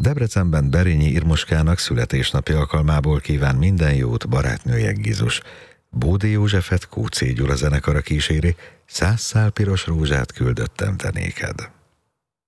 Debrecenben Berényi Irmoskának születésnapi alkalmából kíván minden jót barátnője Gizus. Bódi Józsefet Kóczé Gyula zenekara kíséri, 100 szál piros rózsát küldöttem te néked.